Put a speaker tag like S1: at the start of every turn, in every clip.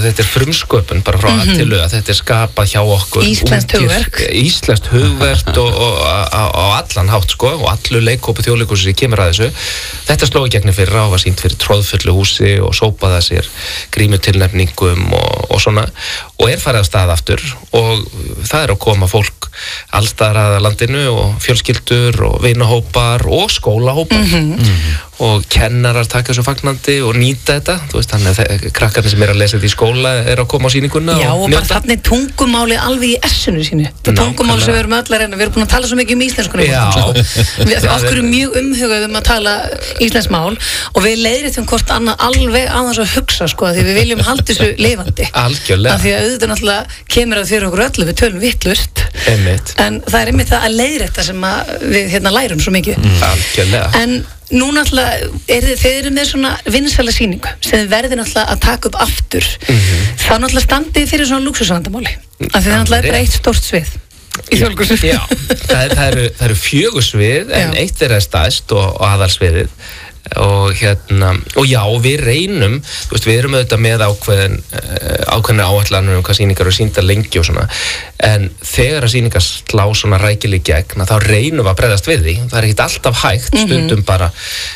S1: að þetta frumsköpun bara frá að til að þetta skapað hjá okkur íslenskt hugverk og á allan hátt sko og allur leikhópi Þjóðleikhússins sem kemur að þessu þetta sló í gegni fyrir var sýnt fyrir troðfullu húsi og sópaði að sér grímutilnefningum og svona og farið af stað aftur og það að koma fólk allstaðar að landinu og fjölskyldur og vinahópar og skólahópar og kennarar taka þessu fagnandi og nýta þetta þú veist þannig að krakkarnir sem að lesa þetta í skóla að koma á sýninguna
S2: Já og bara þannig tungumáli alveg í essinu sínu það tungumáli sem við erum öll að reyna við erum búin að tala svo mikið íslenskunni við okkur mjög umhugað að tala íslensk mál og við leiðréttum hvort annað alveg aðeins að hugsa sko því við viljum halda þessu lifandi
S1: algjörlega
S2: af því að auðvitað náttúrulega kemur það fyrir okkur öllu við tölum vitlaust en það einmitt það að leiðrétta sem að við lærum svo mikið
S1: algjörlega
S2: en nú náttúrulega þeir eru með svona vinsæla sýningu sem þið verðið náttúrulega að taka upp aftur þá náttúrulega standið fyrir svona lúxusvandamáli af því það náttúrulega er eitt stórt svið í Þjóðleikhúsinu
S1: Já, það eru 4 svið en eitt þeirra er stærst og aðalsviðið og já, við reynum þú veist, við erum auðvitað með ákveðna áætlanir hvað sýningar eru sýndar lengi og svona en þegar að sýningar slá svona rækileg gegn þá reynum við að bregðast við því það er ekkert alltaf hægt, stundum bara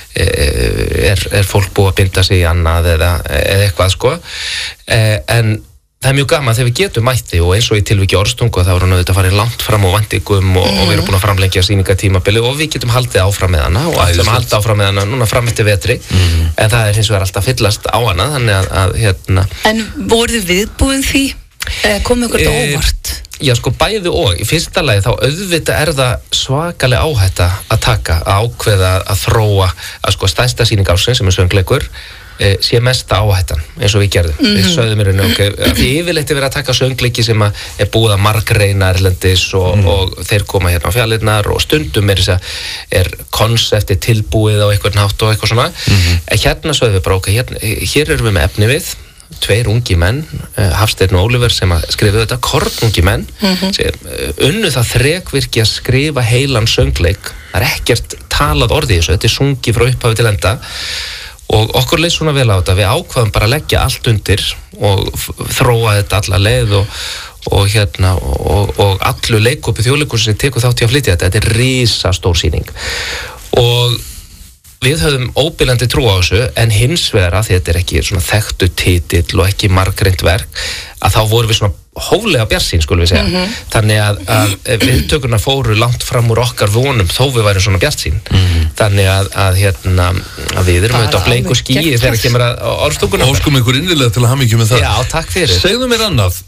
S1: er fólk búið að binda sig í annað eða eitthvað sko en það er mjög gaman þegar við getum mætti og eins og í tilviki Ormstungu þá erum við auðvitað farið langt fram á væntingum og við erum búin að framlengja sýningatímabili og við getum haldið áfram með hana og ætlum að halda áfram með hana núna fram eftir vetri en það er hins vegar alltaf fyllast á hana þannig að
S2: En voruð þið viðbúin því? Kom ykkur þetta óvart?
S1: Já sko bæði og í fyrsta lagi þá auðvitað er það svakalega áhætta að taka að ákveða að þróa að sko stærsta sýning ársins sem söngleikur sé mesta áhættan eins og við gerðum við sögðum mér því yfirleitt verið að taka söngleiki sem er búið að margreina erlendis og þeir koma hérna á fjalirnar og stundum er konseptið tilbúið á einhvern hátt og eitthvað svona en hérna sögðum við bara hér erum við með efni við 2 ungi menn Hafsteinn og Óliver sem að skrifa þetta kornungi menn sem unnu það þrekvirki að skrifa heilan söngleik það er ekkert talað orðið þessu þetta er sungið frá upphafi til enda og okkur leið svona vel á þetta við ákvaðum bara að leggja allt undir og þróa þetta alla leið og allur leikhópi Þjóðleikhússins sem tekur þátt í að flytja þetta er risastór sýning og við höfðum óbilandi trú á þessu en hins vegar að þetta er ekki svona þekktu titill og ekki margreint verk að þá vorum við svona hóflega bjartsýn skulum við segja þannig að viðtökurnar fóru langt fram úr okkar vonum þó við værum svona bjartsýn þannig að við erum auðvitað á bleiku skýi þegar kemur að Ormstunguna
S3: Óskum ykkur innilega til að hamingju með það
S1: Já, takk fyrir
S3: Segðu mér annað,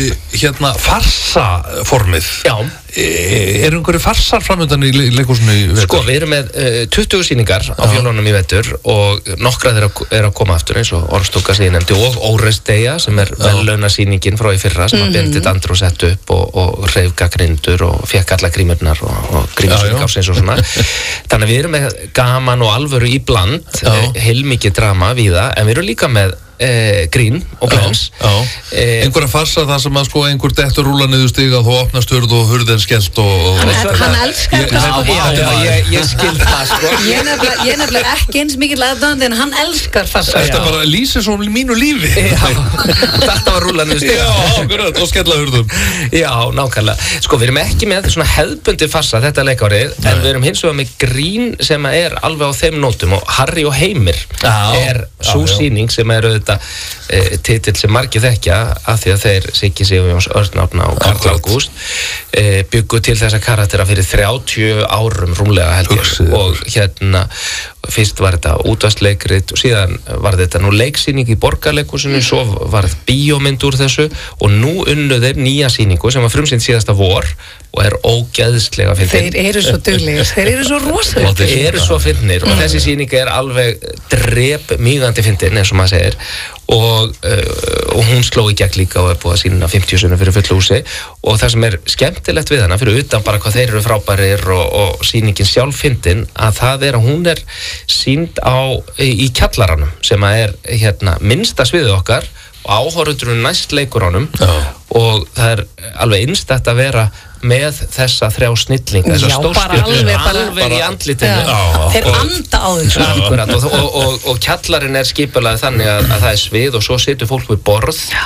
S3: farsaformið
S1: Já
S3: einhverju farsar framöndan í leikhúsinu í vetur?
S1: Sko, við erum með 20 sýningar á fjölunum í vetur og nokkra þeirra er að koma aftur eins og Ormstunga sem ég nefndi og Óreisdeyja sem er verðlaunasýningin frá í fyrra sem að Benedikt Andró sett upp og hreif gagnrýnendur og fekk alla grímurnar og grímusýningársins og svona þannig að við erum með gaman og alvöru í bland heilmikið drama víða en við erum líka með grín og glens
S3: einhverja farsa það sem að sko einhver dettur rúla niður stiga og þú opnast hurð og hurðin skellt og
S2: hann elskar
S1: ég skil það sko
S2: ég nefnilega ekki eins mikið aðdáandi en hann elskar farsa
S3: Þetta bara lýsir svo mínu lífi
S1: þetta var rúla niður stiga
S3: og skella hurðum
S1: Já, nákvæmlega sko við erum ekki með svona hefðbundi farsa þetta leikárið en við erum hins vegar með grín sem er alveg á þeim nótum og Harry og Heimir er sú sýning sem er titill sem margir þekkja af því að þeir Siggi Sigurjóns, Örn Árna og Karl Ágúst byggu til þessa karaktera fyrir 30 árum rúmlega held ég og fyrst var þetta útvarpsleikrit og síðan var þetta nú leiksýning í Borgarleikhúsinu svo var þetta bíómynd úr þessu og nú unnu þeir nýja sýningu sem var frumsýnd síðasta vor og er ógeðslega fyndin
S2: Þeir eru svo duglegir, þeir eru svo rosalegir
S1: Þeir eru svo fyndnir og þessi sýning er alveg drepmýgandi fyndin eins og maður segir og hún sló í gegn líka og er búið að sýna 50 sinnum fyrir fullu húsi og það sem er skemmtilegt við hana fyrir utan bara hvað þeir eru frábærir og sýningin sjálf fyndin að það er að hún er sýnd í kjallaranum sem að er minnsta sviðið okkar og áhorfendur næst leikur honum og það er alveg einstakt að vera með þessa 3 snillinga þessa stórstjörnur alveg í andlitinu
S2: þeir anda á þessu
S1: og kjallarinn er skipulagður þannig að það er svið og svo situr fólk við borð